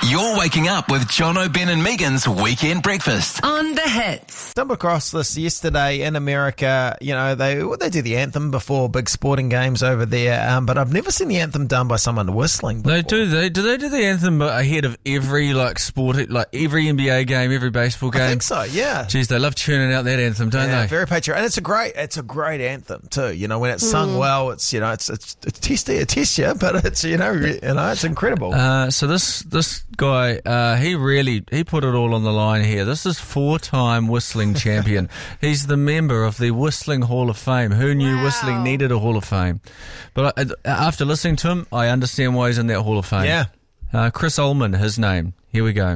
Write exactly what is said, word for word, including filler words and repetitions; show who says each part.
Speaker 1: You're waking up with John O'Ben and Megan's Weekend Breakfast
Speaker 2: on The Hits.
Speaker 3: Stumbled across this yesterday in America. You know, they they do the anthem before big sporting games over there, um, but I've never seen the anthem done by someone whistling before.
Speaker 4: They do. They do. They do the anthem ahead of every like sport, like every N B A game, every baseball game.
Speaker 3: I think so. Yeah.
Speaker 4: Jeez, they love tuning out that anthem, don't
Speaker 3: yeah,
Speaker 4: they?
Speaker 3: Very patriotic, and it's a great, it's a great anthem too. You know, when it's sung well, it's you know, it's it's it's testy, it tests you, but it's you know, you know, it's incredible.
Speaker 4: Uh, so this this guy, uh, he really he put it all on the line here. This is four-time whistling champion. He's the member of the Whistling Hall of Fame. Who knew
Speaker 3: Wow.
Speaker 4: whistling needed a Hall of Fame? But uh, after listening to him, I understand why he's in that Hall of Fame.
Speaker 3: Yeah.
Speaker 4: Uh, Chris Ullman, his name. Here we go.